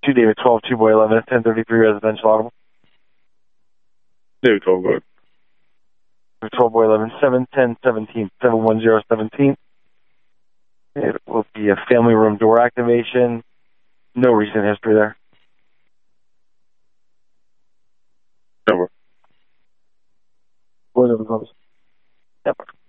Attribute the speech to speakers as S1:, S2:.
S1: 2 David 12, 2 Boy 11, 1033 residential audible.
S2: David 12, go ahead.
S1: 12 Boy 11, 710 17, 710 17. It will be a family room door activation. No recent history there.
S2: Over.
S1: Whatever goes. Yep.